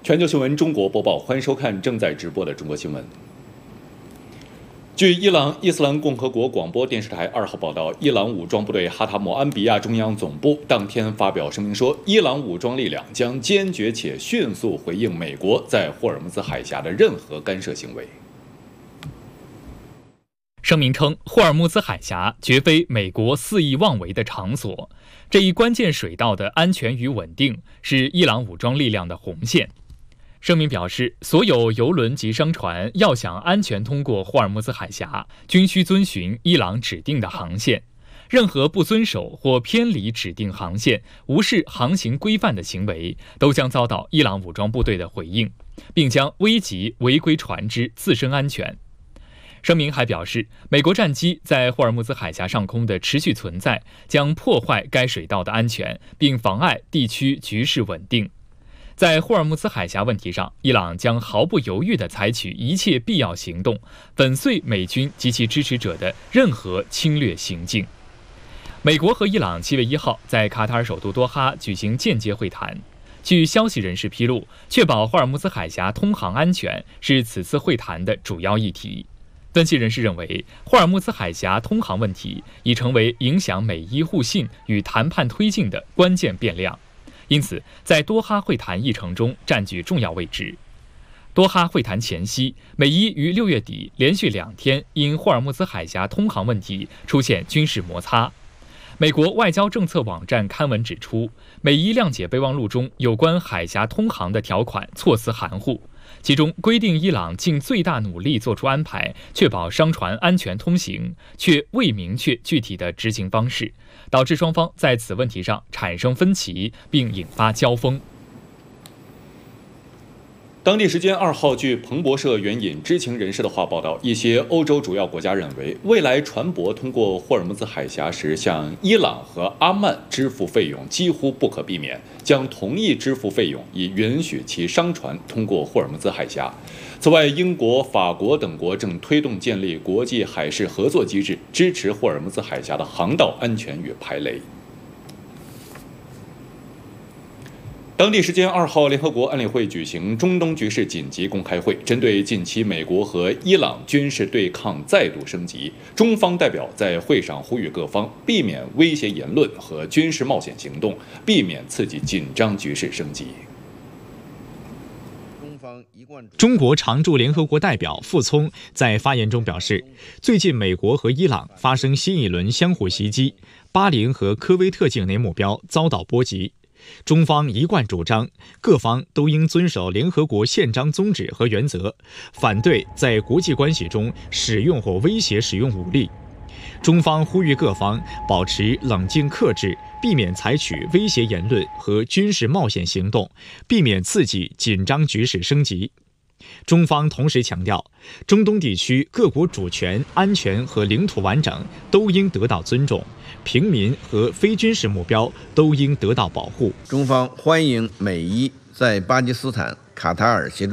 全球新闻中国播报，欢迎收看正在直播的中国新闻。据伊朗伊斯兰共和国广播电视台2号报道，伊朗武装部队哈塔姆安比亚中央总部当天发表声明说，伊朗武装力量将坚决且迅速回应美国在霍尔木兹海峡的任何干涉行为。 声明称，霍尔木兹海峡绝非美国肆意妄为的场所，这一关键水道的安全与稳定是伊朗武装力量的红线。声明表示，所有油轮及商船要想安全通过霍尔木兹海峡，均需遵循伊朗指定的航线。任何不遵守或偏离指定航线、无视航行规范的行为，都将遭到伊朗武装部队的回应，并将危及违规船只自身安全。声明还表示，美国战机在霍尔木兹海峡上空的持续存在，将破坏该水道的安全，并妨碍地区局势稳定。在霍尔木兹海峡问题上，伊朗将毫不犹豫地采取一切必要行动，粉碎美军及其支持者的任何侵略行径。美国和伊朗7月1号在卡塔尔首都多哈举行间接会谈。据消息人士披露，确保霍尔木兹海峡通航安全是此次会谈的主要议题。分析人士认为，霍尔木兹海峡通航问题已成为影响美伊互信与谈判推进的关键变量。因此，在多哈会谈议程中占据重要位置。多哈会谈前夕，美伊于6月底连续2天因霍尔木兹海峡通航问题出现军事摩擦。美国外交政策网站刊文指出，美伊谅解备忘录中有关海峡通航的条款措辞含糊，其中规定伊朗尽最大努力做出安排，确保商船安全通行，却未明确具体的执行方式，导致双方在此问题上产生分歧，并引发交锋。 当地时间2号，据彭博社援引知情人士的话报道，一些欧洲主要国家认为，未来船舶通过霍尔木兹海峡时向伊朗和阿曼支付费用几乎不可避免，将同意支付费用以允许其商船通过霍尔木兹海峡。此外，英国、法国等国正推动建立国际海事合作机制，支持霍尔木兹海峡的航道安全与排雷。当地时间2号，联合国安理会举行中东局势紧急公开会，针对近期美国和伊朗军事对抗再度升级，中方代表在会上呼吁各方避免威胁言论和军事冒险行动，避免刺激紧张局势升级。 中国常驻联合国代表傅聪在发言中表示，最近美国和伊朗发生新一轮相互袭击，巴林和科威特境内目标遭到波及。中方一贯主张，各方都应遵守联合国宪章宗旨和原则，反对在国际关系中使用或威胁使用武力。中方呼吁各方保持冷静克制，避免采取威胁言论和军事冒险行动，避免刺激紧张局势升级。中方同时强调，中东地区各国主权、安全和领土完整都应得到尊重，平民和非军事目标都应得到保护。 中方欢迎美伊在巴基斯坦、卡塔尔协助